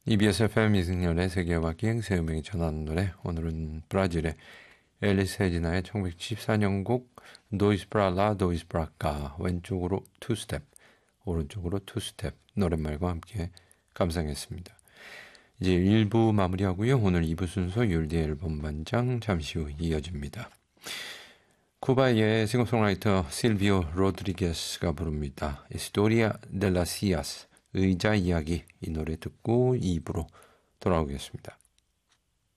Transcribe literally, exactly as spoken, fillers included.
이비에스 에프엠 이승열의 세계음악기행 세음악이 전하는 노래. 오늘은 브라질의 앨리스 헤지나의 천구백칠십사 년 곡 도이스 브랄라 도이스 브라카, 왼쪽으로 투스텝, 오른쪽으로 투스텝 노랫말과 함께 감상했습니다. 이제 일 부 마무리하고요. 오늘 이 부 순서 율디 앨범 반장 잠시 후 이어집니다. 쿠바의 싱어송라이터 실비오 로드리게스가 부릅니다. Historia de las Sillas, 의자 이야기. 이 노래 듣고 이 부로 돌아오겠습니다.